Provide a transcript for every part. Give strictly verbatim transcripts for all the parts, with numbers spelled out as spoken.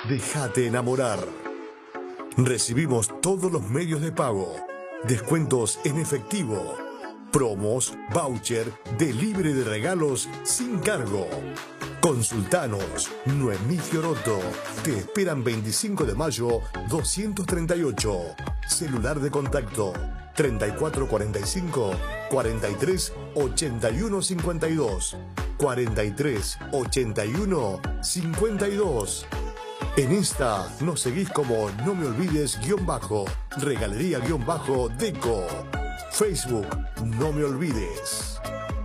Déjate enamorar. Recibimos todos los medios de pago, descuentos en efectivo, promos, voucher, delivery de regalos sin cargo. Consultanos, Noemí Fiorotto. Te esperan veinticinco de mayo doscientos treinta y ocho. Celular de contacto treinta y cuatro cuarenta y cinco, cuarenta y tres, ochenta y uno cincuenta y dos. cuarenta y tres, ochenta y uno, cincuenta y dos. En Insta nos seguís como No Me Olvides guión bajo, Regalería guión bajo Deco. Facebook No Me Olvides.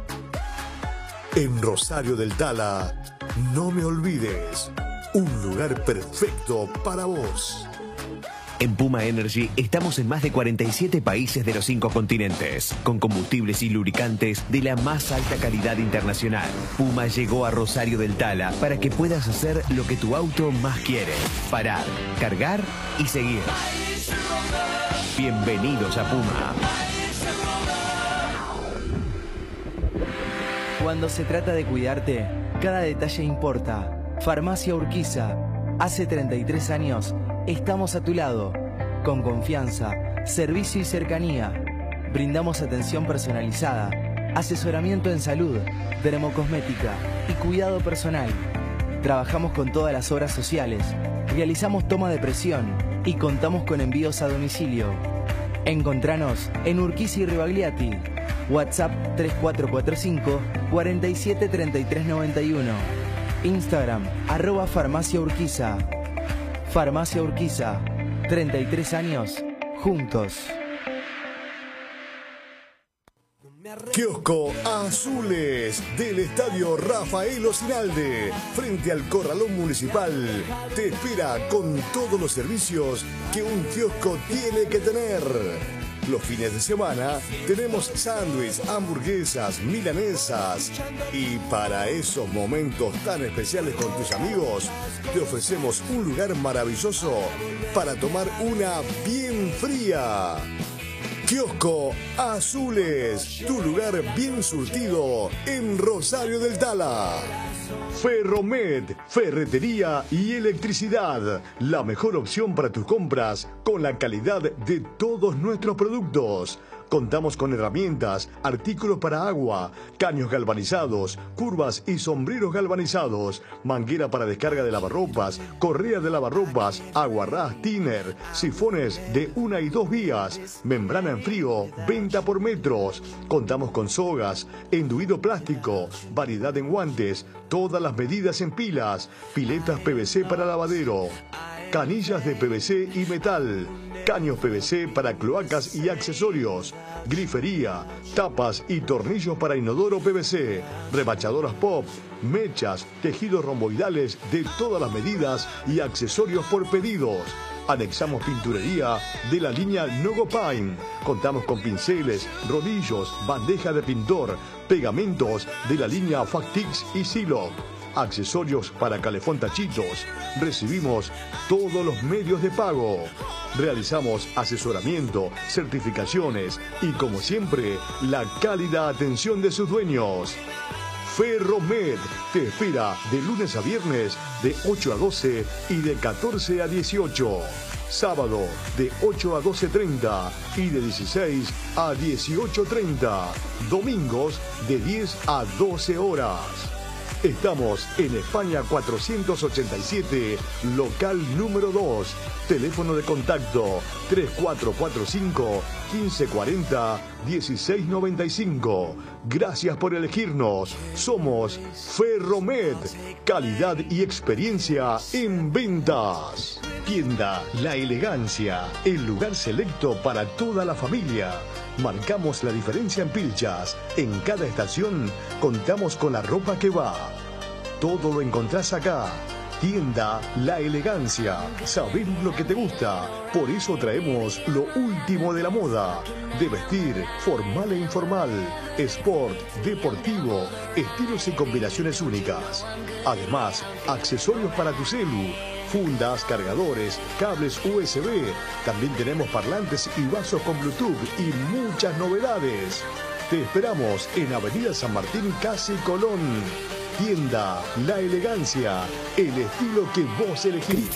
En Rosario del Tala, No Me Olvides, un lugar perfecto para vos. En Puma Energy estamos en más de cuarenta y siete países de los cinco continentes, con combustibles y lubricantes de la más alta calidad internacional. Puma llegó a Rosario del Tala para que puedas hacer lo que tu auto más quiere: parar, cargar y seguir. Bienvenidos a Puma. Cuando se trata de cuidarte, cada detalle importa. Farmacia Urquiza. Hace treinta y tres años estamos a tu lado. Con confianza, servicio y cercanía. Brindamos atención personalizada, asesoramiento en salud, dermocosmética y cuidado personal. Trabajamos con todas las obras sociales, realizamos toma de presión y contamos con envíos a domicilio. Encontranos en Urquiza y Ribagliati. WhatsApp tres cuatro cuatro cinco, cuatro siete, tres tres nueve uno. Instagram, arroba Farmacia Urquiza. Farmacia Urquiza, treinta y tres años, juntos. Kiosco Azules del Estadio Rafael Ocinalde, frente al Corralón Municipal. Te espera con todos los servicios que un kiosco tiene que tener. Los fines de semana tenemos sándwiches, hamburguesas, milanesas. Y para esos momentos tan especiales con tus amigos, te ofrecemos un lugar maravilloso para tomar una bien fría. Kiosco Azules, tu lugar bien surtido en Rosario del Tala. Ferromed, ferretería y electricidad, la mejor opción para tus compras con la calidad de todos nuestros productos. Contamos con herramientas, artículos para agua, caños galvanizados, curvas y sombreros galvanizados, manguera para descarga de lavarropas, correa de lavarropas, aguarrás thinner, sifones de una y dos vías, membrana en frío, venta por metros. Contamos con sogas, enduido plástico, variedad en guantes, todas las medidas en pilas, piletas P V C para lavadero, canillas de P V C y metal, caños P V C para cloacas y accesorios, grifería, tapas y tornillos para inodoro P V C, rebachadoras pop, mechas, tejidos romboidales de todas las medidas y accesorios por pedidos. Anexamos pinturería de la línea Nogo Paint. Contamos con pinceles, rodillos, bandeja de pintor, pegamentos de la línea Factix y Siloc. Accesorios para calefón tachitos. Recibimos todos los medios de pago. Realizamos asesoramiento, certificaciones y, como siempre, la cálida atención de sus dueños. Ferromed te espera de lunes a viernes de ocho a doce y de catorce a dieciocho. Sábado de ocho a doce treinta y de dieciséis a dieciocho treinta. Domingos de diez a doce horas. Estamos en España cuatrocientos ochenta y siete, local número dos. Teléfono de contacto tres cuatro cuatro cinco, quince cuarenta, dieciséis noventa y cinco. Gracias por elegirnos. Somos Ferromed, calidad y experiencia en ventas. Tienda La Elegancia, el lugar selecto para toda la familia. Marcamos la diferencia en pilchas. En cada estación contamos con la ropa que va. Todo lo encontrás acá. Tienda La Elegancia. Sabemos lo que te gusta. Por eso traemos lo último de la moda. De vestir, formal e informal. Sport, deportivo, estilos y combinaciones únicas. Además, accesorios para tu celu. Fundas, cargadores, cables U S B. También tenemos parlantes y vasos con Bluetooth y muchas novedades. Te esperamos en Avenida San Martín, casi Colón. Tienda La Elegancia, el estilo que vos elegís.